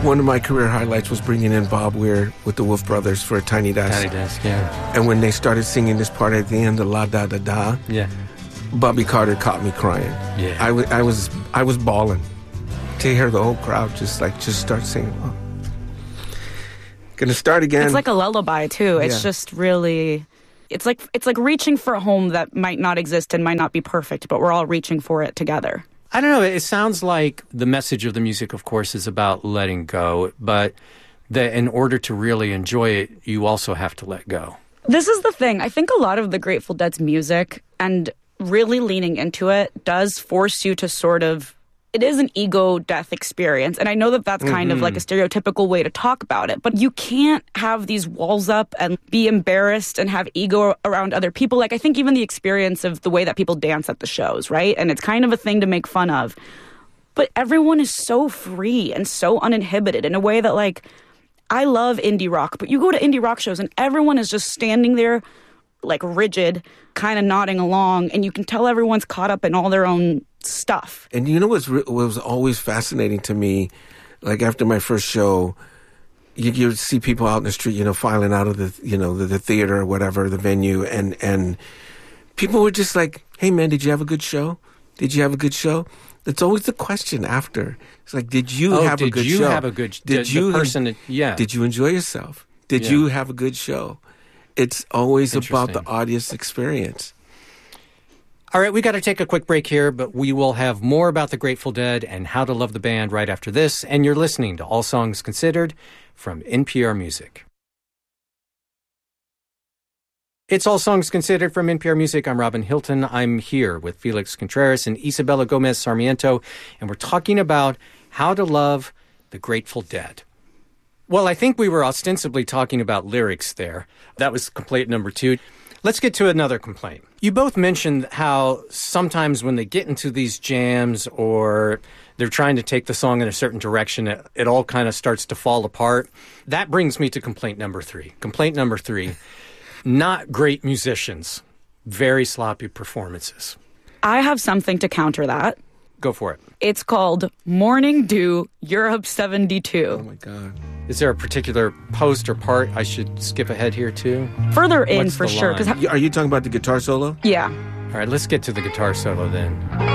One of my career highlights was bringing in Bob Weir with the Wolf Brothers for a Tiny Desk. Tiny Desk, yeah. And when they started singing this part at the end, the La Da Da Da, yeah, Bobby Carter caught me crying. Yeah, I was bawling to hear the whole crowd just start singing. Oh. Gonna start again. It's like a lullaby too. It's just really, it's like reaching for a home that might not exist and might not be perfect, but we're all reaching for it together. I don't know. It sounds like the message of the music, of course, is about letting go, but that in order to really enjoy it, you also have to let go. This is the thing. I think a lot of the Grateful Dead's music and really leaning into it does force you to sort of, it is an ego death experience. And I know that that's kind of like a stereotypical way to talk about it, but you can't have these walls up and be embarrassed and have ego around other people. Like, I think even the experience of the way that people dance at the shows, right? And it's kind of a thing to make fun of. But everyone is so free and so uninhibited in a way that, like, I love indie rock, but you go to indie rock shows and everyone is just standing there like rigid, kind of nodding along, and you can tell everyone's caught up in all their own stuff. And you know what was always fascinating to me, like after my first show, you would see people out in the street, filing out of the theater or whatever, the venue, and people were just like, "Hey man, did you have a good show? Did you have a good show?" It's always the question after. It's like, did you have a good show? Did you have a good show? Did you enjoy yourself? Did you have a good show? It's always about the audience experience. All right, we got to take a quick break here, but we will have more about the Grateful Dead and how to love the band right after this. And you're listening to All Songs Considered from NPR Music. It's All Songs Considered from NPR Music. I'm Robin Hilton. I'm here with Felix Contreras and Isabella Gomez Sarmiento, and we're talking about how to love the Grateful Dead. Well, I think we were ostensibly talking about lyrics there. That was complaint number 2. Let's get to another complaint. You both mentioned how sometimes when they get into these jams or they're trying to take the song in a certain direction, it all kind of starts to fall apart. That brings me to complaint number 3. Complaint number 3, not great musicians, very sloppy performances. I have something to counter that. Go for it. It's called Morning Dew Europe 72. Oh, my God. Is there a particular post or part I should skip ahead here, too? Further in, for sure. Are you talking about the guitar solo? Yeah. All right, let's get to the guitar solo then.